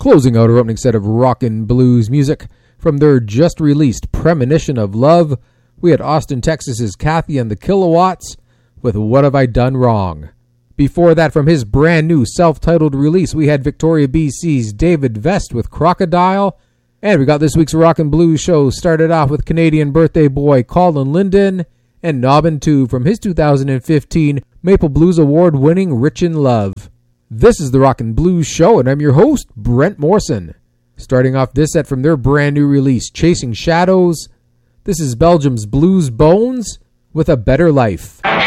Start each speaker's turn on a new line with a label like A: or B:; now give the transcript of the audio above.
A: Closing out our opening set of rockin' blues music from their just-released Premonition of Love, we had Austin, Texas's Kathy and the Kilowatts with What Have I Done Wrong. Before that, from his brand new self-titled release, we had Victoria, BC's David Vest with Crocodile. And we got this week's Rockin' Blues show started off with Canadian birthday boy Colin Linden and Nobbin 2 from his 2015 Maple Blues Award-winning Rich in Love. This is the Rockin' Blues Show, and I'm your host, Brent Morrison. Starting off this set from their brand new release, Chasing Shadows, this is Belgium's Blues Bones with A Better Life.